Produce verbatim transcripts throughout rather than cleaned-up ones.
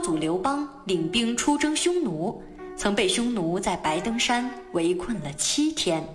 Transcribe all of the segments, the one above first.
祖刘邦领兵出征匈奴，曾被匈奴在白登山围困了七天。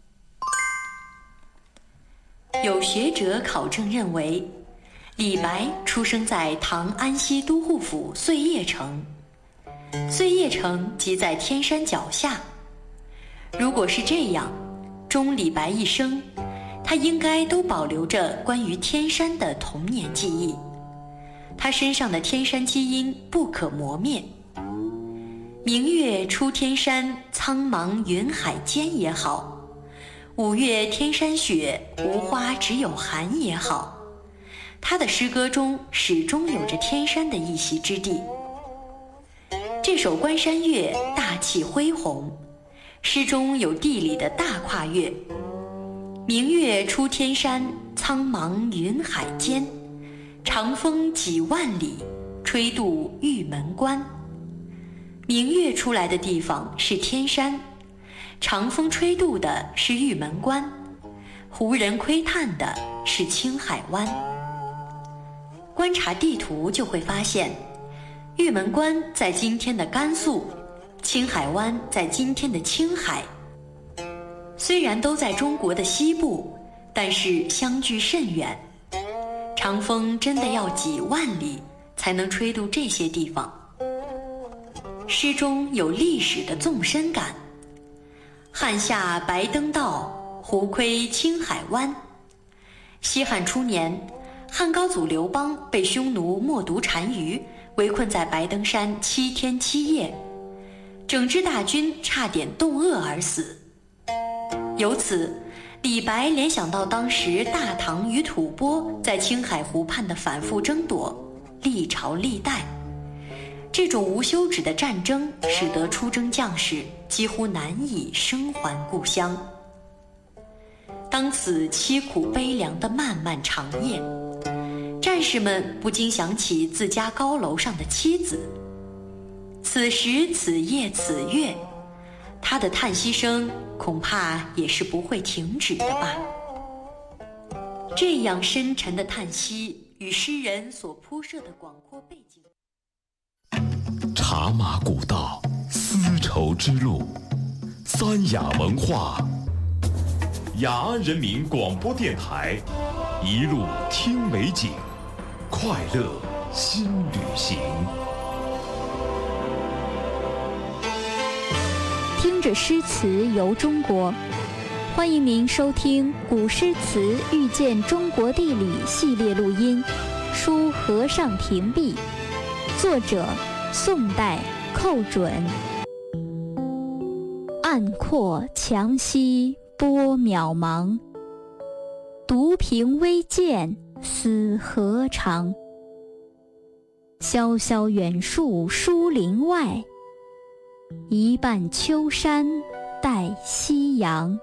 有学者考证认为，李白出生在唐安西都护府碎叶城，碎叶城即在天山脚下。如果是这样，终李白一生，他应该都保留着关于天山的童年记忆，他身上的天山基因不可磨灭。明月出天山，苍茫云海间也好，五月天山雪，无花只有寒也好，他的诗歌中始终有着天山的一席之地。这首《关山月》大气恢宏，诗中有地理的大跨越。明月出天山，苍茫云海间，长风几万里，吹渡玉门关。明月出来的地方是天山，长风吹渡的是玉门关，胡人窥探的是青海湾。观察地图就会发现，玉门关在今天的甘肃，青海湾在今天的青海。虽然都在中国的西部，但是相距甚远，长风真的要几万里才能吹渡这些地方。诗中有历史的纵深感，汉下白登道，胡窥青海湾。西汉初年，汉高祖刘邦被匈奴冒毒单于围困在白登山七天七夜，整支大军差点冻饿而死。由此，李白联想到当时大唐与吐蕃在青海湖畔的反复争夺，历朝历代，这种无休止的战争使得出征将士几乎难以生还故乡。当此凄苦悲凉的漫漫长夜，战士们不禁想起自家高楼上的妻子。此时此夜此月，他的叹息声恐怕也是不会停止的吧。这样深沉的叹息与诗人所铺设的广阔背景。 茶马古道，丝绸之路，三雅文化，雅安人民广播电台，一路听美景，快乐新旅行。 听着诗词游中国，欢迎您收听《古诗词遇见中国地理》系列录音，书《河上亭壁》，作者宋代寇准。暗阔强溪波渺茫，独凭微见思何长。萧萧远树疏林外，一半秋山带夕阳。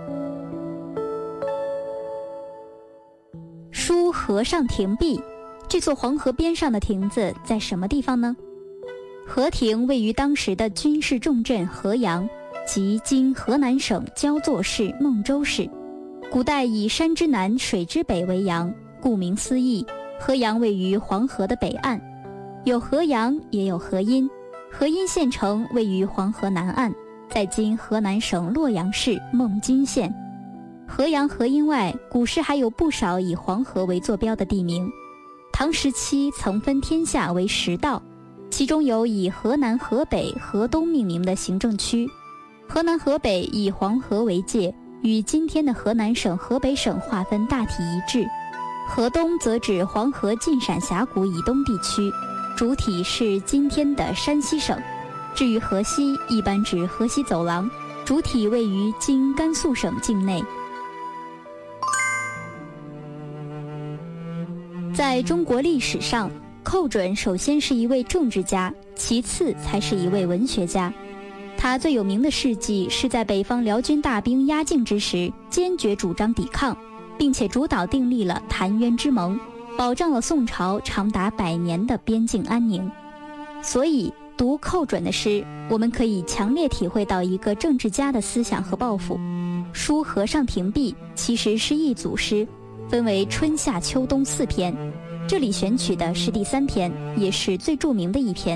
书河上亭壁，这座黄河边上的亭子在什么地方呢？河亭位于当时的军事重镇河阳，即今河南省焦作市孟州市。古代以山之南水之北为阳，顾名思义，河阳位于黄河的北岸，有河阳也有河阴。河阴县城位于黄河南岸，在今河南省洛阳市孟津县。河阳、河阴外，古时还有不少以黄河为坐标的地名。唐时期曾分天下为十道，其中有以河南、河北、河东命名的行政区。河南、河北以黄河为界，与今天的河南省、河北省划分大体一致。河东则指黄河晋陕峡谷以东地区，主体是今天的山西省。至于河西，一般指河西走廊，主体位于今甘肃省境内。在中国历史上，寇准首先是一位政治家，其次才是一位文学家。他最有名的事迹是在北方辽军大兵压境之时，坚决主张抵抗，并且主导订立了澶渊之盟，保障了宋朝长达百年的边境安宁。所以读寇准的诗，我们可以强烈体会到一个政治家的思想和抱负。书河上亭壁其实是一组诗，分为春夏秋冬四篇，这里选取的是第三篇，也是最著名的一篇。